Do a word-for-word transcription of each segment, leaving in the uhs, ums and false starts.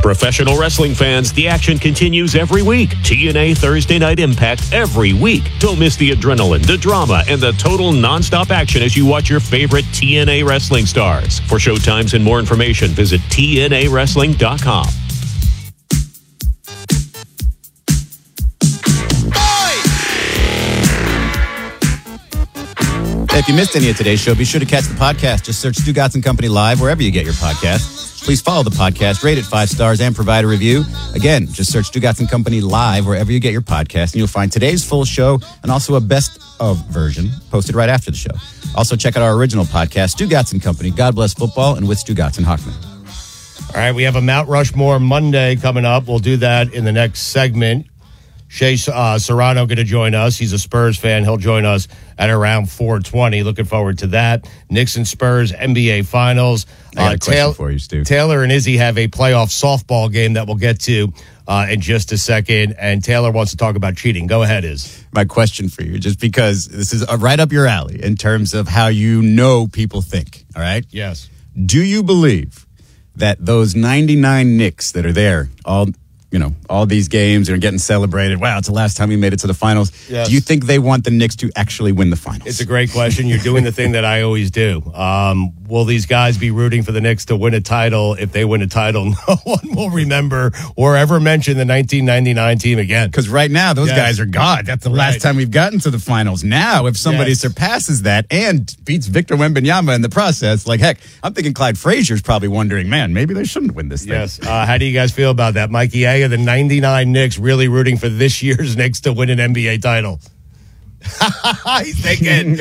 Professional wrestling fans, the action continues every week. T N A Thursday Night Impact every week. Don't miss the adrenaline, the drama, and the total nonstop action as you watch your favorite T N A wrestling stars. For showtimes and more information, visit T N A wrestling dot com. If you missed any of today's show, be sure to catch the podcast. Just search Stugotz and Company Live wherever you get your podcast. Please follow the podcast, rate it five stars, and provide a review. Again, just search Stugotz and Company Live wherever you get your podcast, and you'll find today's full show and also a best of version posted right after the show. Also, check out our original podcast, Stugotz and Company, God Bless Football, and with Stugotz and Hochman. All right, we have a Mount Rushmore Monday coming up. We'll do that in the next segment. Shea uh, Serrano going to join us. He's a Spurs fan. He'll join us at around four twenty. Looking forward to that. Knicks and Spurs N B A Finals. I got uh, a question Taylor, for you, Stu. Taylor and Izzy have a playoff softball game that we'll get to uh, in just a second. And Taylor wants to talk about cheating. Go ahead, Iz. My question for you, just because this is right up your alley in terms of how you know people think, all right? Yes. Do you believe that those ninety-nine Knicks that are there, all you know, all these games are getting celebrated? Wow, it's the last time we made it to the finals. Yes. Do you think they want the Knicks to actually win the finals? It's a great question. You're doing the thing that I always do. Um, will these guys be rooting for the Knicks to win a title? If they win a title, no one will remember or ever mention the nineteen ninety-nine team again. Because right now, those Yes. guys are gone. That's the Right. last time we've gotten to the finals. Now, if somebody Yes. surpasses that and beats Victor Wembanyama in the process, like, heck, I'm thinking Clyde Frazier's probably wondering, man, maybe they shouldn't win this thing. Yes. Uh, how do you guys feel about that? Mikey A, are the ninety-nine Knicks really rooting for this year's Knicks to win an N B A title? He's thinking.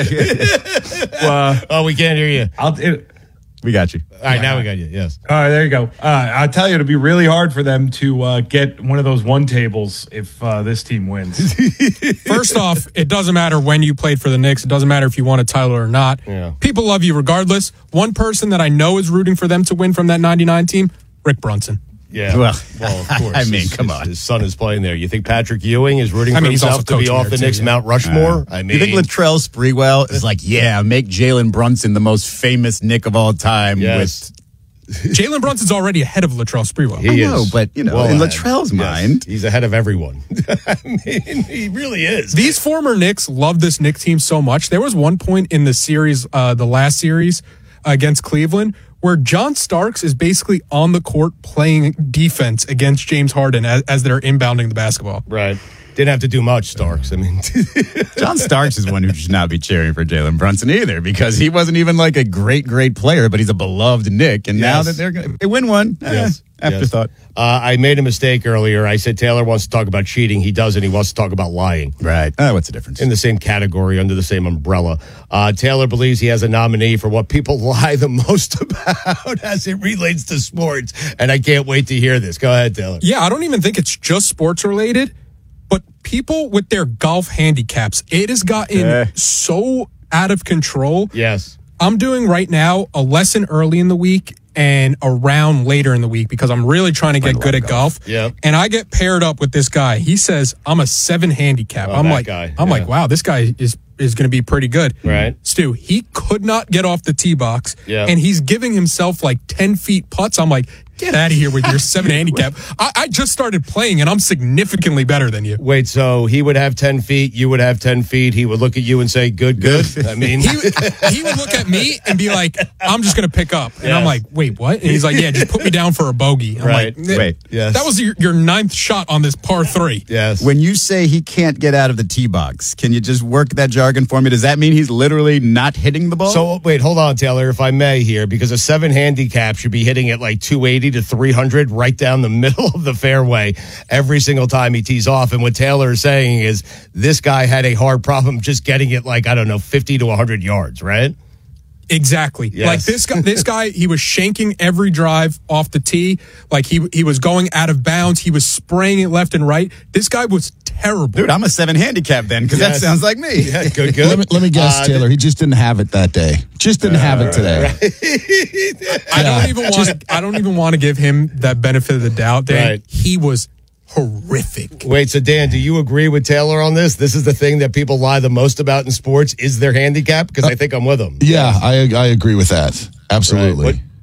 Well, oh, we can't hear you. I'll, it, We got you. All right, now we got you. Yes. all right, there you go. Uh, I'll tell you, it'll be really hard for them to uh, get one of those one tables if uh, this team wins. First off, it doesn't matter when you played for the Knicks. It doesn't matter if you won a title or not. Yeah. People love you regardless. One person that I know is rooting for them to win from that ninety-nine team, Rick Brunson. Yeah. Well, well, of course. I mean, his, come his, on. His son is playing there. You think Patrick Ewing is rooting I for mean, he's himself also to be coaching off there, the too, Knicks yeah. Mount Rushmore? I mean, You think Latrell Sprewell is like, yeah, make Jalen Brunson the most famous Knick of all time? Yes. With Jalen Brunson's already ahead of Latrell Sprewell. He I know, is but, you know, well in ahead. Latrell's Yes. mind. He's ahead of everyone. I mean, he really is. These former Knicks love this Knicks team so much. There was one point in the series, uh, the last series against Cleveland, where John Starks is basically on the court playing defense against James Harden as, as they're inbounding the basketball. Right. Didn't have to do much, Starks. I mean, John Starks is one who should not be cheering for Jalen Brunson either, because he wasn't even like a great, great player, but he's a beloved Knick. And now Yes. that they're going to win one, eh, Yes. afterthought. Yes. Uh, I made a mistake earlier. I said Taylor wants to talk about cheating. He doesn't. He wants to talk about lying. Right. Uh, what's the difference? In the same category, under the same umbrella. Uh, Taylor believes he has a nominee for what people lie the most about as it relates to sports. And I can't wait to hear this. Go ahead, Taylor. Yeah, I don't even think it's just sports related, but people with their golf handicaps, it has gotten Eh. so out of control. Yes. I'm doing right now a lesson early in the week and a round later in the week because I'm really trying to get good at golf. Yep. And I get paired up with this guy. He says I'm a seven handicap. Oh, I'm that like, guy. I'm Yeah. like, wow, this guy is is going to be pretty good. Right. Stu, he could not get off the tee box, Yeah. and he's giving himself like ten feet putts. I'm like, get out of here with your seven handicap. I, I just started playing, and I'm significantly better than you. Wait, so he would have ten feet, you would have ten feet. He would look at you and say, good, good. I mean, He, he would look at me and be like, I'm just going to pick up. And Yes. I'm like, wait, what? And he's like, yeah, just put me down for a bogey. I'm Right. like, Wait. Yes. that was your, your ninth shot on this par three. yes. When you say he can't get out of the tee box, can you just work that jargon for me? Does that mean he's literally not hitting the ball? So wait, hold on, Taylor, if I may here, because a seven handicap should be hitting at like two eighty to three hundred right down the middle of the fairway every single time he tees off. And what Taylor is saying is this guy had a hard problem just getting it like, I don't know, fifty to one hundred yards, right? Exactly. Yes. Like this guy, this guy, he was shanking every drive off the tee. Like he he was going out of bounds. He was spraying it left and right. This guy was terrible. Dude, I'm a seven handicap then, because Yes. that sounds like me. Yeah, good, good. Let me, let me guess, Uh, Taylor. He just didn't have it that day. Just didn't have it today. I Yeah. don't even want to. I don't even want to give him that benefit of the doubt. Dan, Right. he was horrific. Wait, so Dan, do you agree with Taylor on this? This is the thing that people lie the most about in sports is their handicap? Because I think I'm with him. Yeah, I I agree with that. Absolutely. Right. What,